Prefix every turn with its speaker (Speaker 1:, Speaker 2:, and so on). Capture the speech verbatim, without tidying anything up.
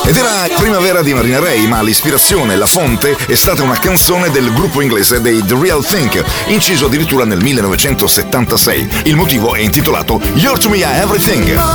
Speaker 1: Ed era Primavera di Marina Ray, ma l'ispirazione, la fonte, è stata una canzone del gruppo inglese dei The Real Thing, inciso addirittura nel millenovecentosettantasei. Il motivo è intitolato You're to Me Everything.